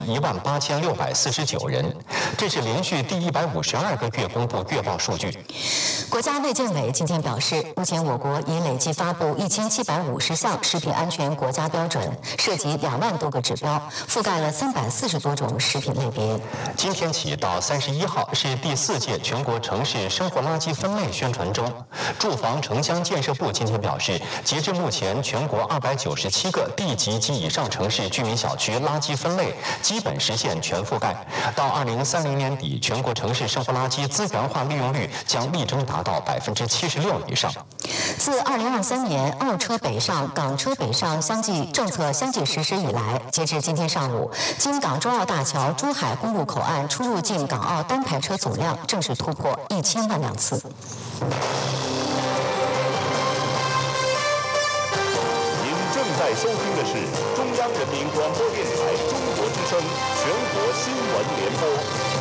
18649人，这是连续第152个月公布月报数据。 国家卫健委今天表示，目前我国已累计发布1750项食品安全国家标准，涉及2万多个指标，覆盖了340多种食品类别。 今天起到31号是第4届全国城市生活垃圾分类宣传周。住房城乡建设部今天表示，截至目前，全国297个地级及以上城市居民小区垃圾分类基本实现全覆盖。到2030年底，全国城市生活垃圾资源化利用率将力争达到76%以上。 自2023年澳车北上、港车北上政策相继实施以来，截至今天上午，经港珠澳大桥珠海公路口岸出入境港澳单排车总量正式突破1000万辆次。 您正在收听的是中央人民广播电台中国之声全国新闻联播。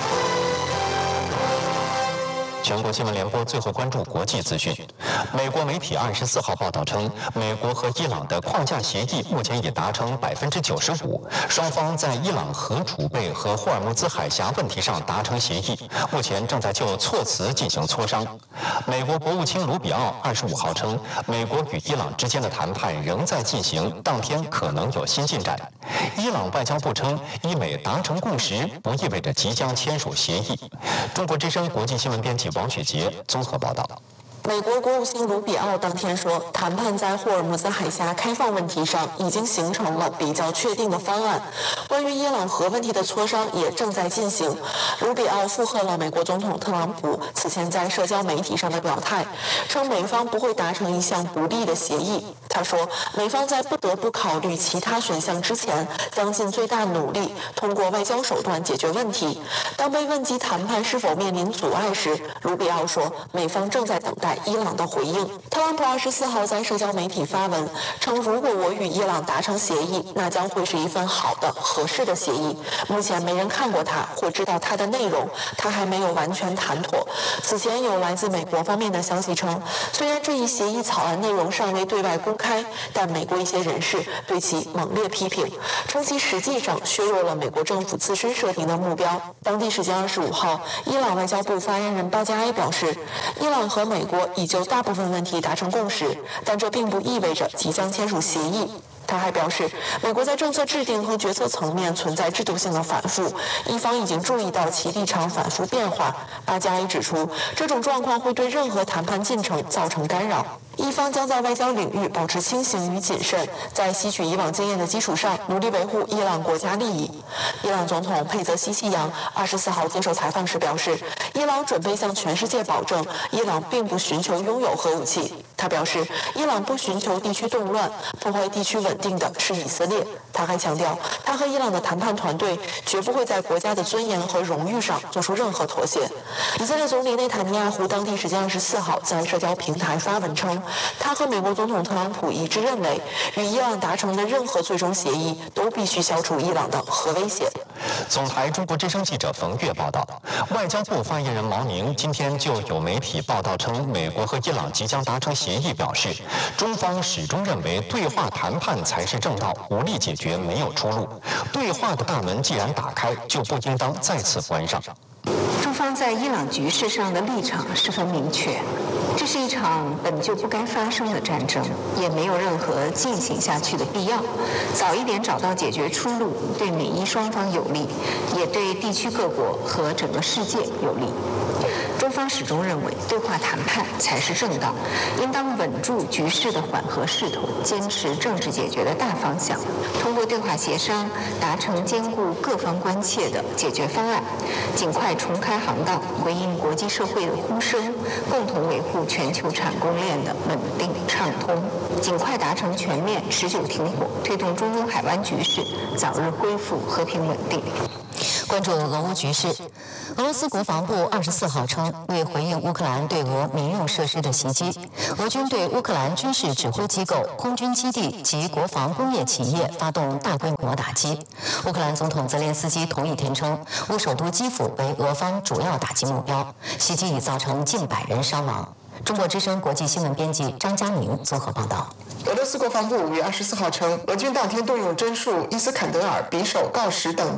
全国新闻联播最后关注国际资讯。美国媒体24号报道称，美国和伊朗的框架协议目前已达成95%，双方在伊朗核储备和霍尔木兹海峡问题上达成协议，目前正在就措辞进行磋商。美国国务卿卢比奥25号称，美国与伊朗之间的谈判仍在进行，当天可能有新进展。伊朗外交部称，伊美达成共识不意味着即将签署协议。中国之声国际新闻编辑王雪杰综合报道。 美国国务卿卢比奥当天说，谈判在霍尔木兹海峡开放问题上已经形成了比较确定的方案，关于伊朗核问题的磋商也正在进行。卢比奥附和了美国总统特朗普此前在社交媒体上的表态，称美方不会达成一项不利的协议。他说，美方在不得不考虑其他选项之前，将尽最大努力通过外交手段解决问题。当被问及谈判是否面临阻碍时，卢比奥说，美方正在等待伊朗的回应。特朗普24号在社交媒体发文称，如果我与伊朗达成协议，那将会是一份好的、合适的协议。目前没人看过它或知道它的内容，它还没有完全谈妥。此前有来自美国方面的消息称，虽然这一协议草案内容尚未对外公开，但美国一些人士对其猛烈批评，称其实际上削弱了美国政府自身设定的目标。当地时间25号，伊朗外交部发言人巴加埃表示，伊朗和美国已就大部分问题达成共识，但这并不意味着即将签署协议。他还表示，美国在政策制定和决策层面存在制度性的反复，伊方已经注意到其立场反复变化。巴加埃指出，这种状况会对任何谈判进程造成干扰。伊方将在外交领域保持清醒与谨慎，在吸取以往经验的基础上，努力维护伊朗国家利益。伊朗总统佩泽西希扬24号接受采访时表示，伊朗准备向全世界保证，伊朗并不寻求拥有核武器。他表示，伊朗不寻求地区动乱，破坏地区稳定的是以色列。他还强调，他和伊朗的谈判团队绝不会在国家的尊严和荣誉上做出任何妥协。以色列总理内塔尼亚胡当地时间24号在社交平台发文称，他和美国总统特朗普一致认为，与伊朗达成的任何最终协议都必须消除伊朗的核威胁。 总台中国之声记者冯月报道，外交部发言人毛宁今天就有媒体报道称，美国和伊朗即将达成协议表示，中方始终认为对话谈判才是正道，武力解决没有出路。对话的大门既然打开，就不应当再次关上。 中方在伊朗局势上的立场十分明确，这是一场本就不该发生的战争，也没有任何进行下去的必要。早一点找到解决出路，对美伊双方有利，也对地区各国和整个世界有利。中方始终认为，对话谈判才是正道，应当稳住局势的缓和势头，坚持政治解决的大方向，通过对话协商达成兼顾各方关切的解决方案，尽快重开航道，回应国际社会的呼声，共同维护全球产供链的稳定畅通，尽快达成全面持久停火，推动中东海湾局势早日恢复和平稳定。 关注俄乌局势，俄罗斯国防部24号称，为回应乌克兰对俄民用设施的袭击，俄军对乌克兰军事指挥机构、空军基地及国防工业企业发动大规模打击。乌克兰总统泽连斯基同一天称，乌首都基辅为俄方主要打击目标，袭击已造成近100人伤亡。 中国之声国际新闻编辑张佳宁综合报道。 俄罗斯国防部5月24号称，俄军当天动用侦术、伊斯坎德尔、匕首、锆石等